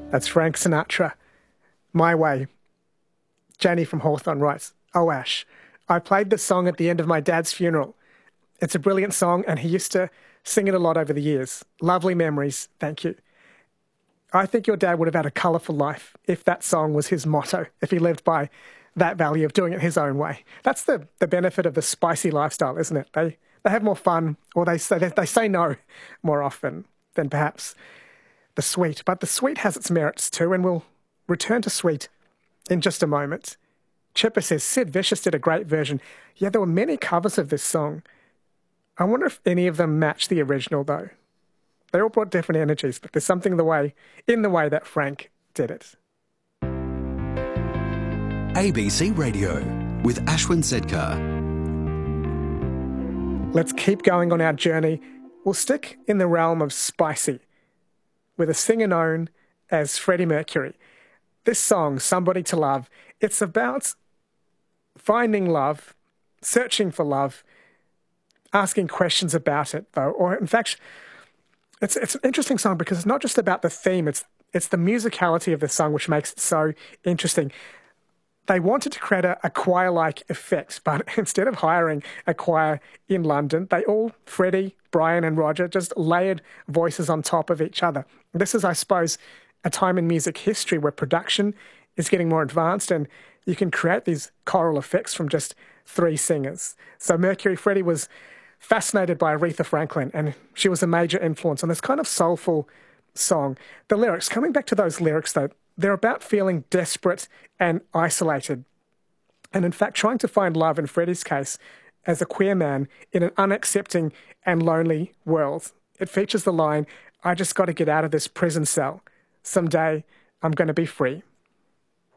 That's Frank Sinatra. My Way. Janie from Hawthorne writes, "Oh, Ash, I played this song at the end of my dad's funeral. It's a brilliant song and he used to sing it a lot over the years. Lovely memories, thank you. I think your dad would have had a colourful life if that song was his motto, if he lived by that value of doing it his own way." That's the benefit of the spicy lifestyle, isn't it? They have more fun, or they say no more often than perhaps the sweet. But the sweet has its merits too, and we'll return to sweet in just a moment. Chipper says, Sid Vicious did a great version. Yeah, there were many covers of this song. I wonder if any of them match the original, though. They all brought different energies, but there's something in the way that Frank did it. ABC Radio with Ashwin Sedkar. Let's keep going on our journey. We'll stick in the realm of spicy with a singer known as Freddie Mercury. This song, Somebody to Love, it's about finding love, searching for love, asking questions about it, though. Or in fact, it's an interesting song because it's not just about the theme, it's the musicality of the song which makes it so interesting. They wanted to create a choir-like effect, but instead of hiring a choir in London, they all, Freddie, Brian and Roger, just layered voices on top of each other. This is, I suppose, a time in music history where production is getting more advanced and you can create these choral effects from just three singers. So Freddie was fascinated by Aretha Franklin, and she was a major influence on this kind of soulful song. The lyrics, coming back to those lyrics though, they're about feeling desperate and isolated. And in fact, trying to find love in Freddie's case as a queer man in an unaccepting and lonely world. It features the line, "I just got to get out of this prison cell. Someday I'm going to be free."